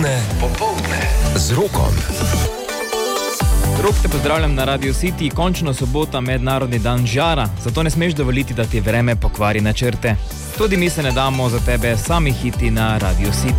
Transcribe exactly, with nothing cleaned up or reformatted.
Popoldne, popoldne z Rokom. Rok, te pozdravljam na Radio City. Končno sobota, mednarodni dan žara, zato ne smeš dovoliti, da ti vreme pokvari načrte. Tudi mi se ne damo, za tebe sami hiti na Radio City.